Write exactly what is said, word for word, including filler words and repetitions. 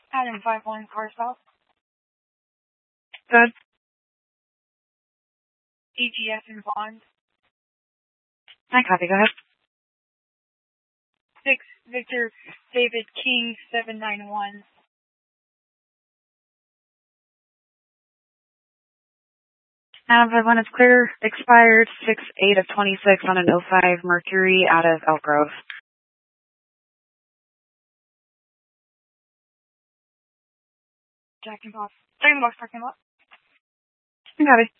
Adam five one car stop. Good. E G F in Bond. I copy. Go ahead. Six Victor David King seven nine one. Adam five one is clear. Expired six eight of twenty-six on an oh five Mercury out of Elk Grove. Jack and Box. Jack and Box parking lot. I copy.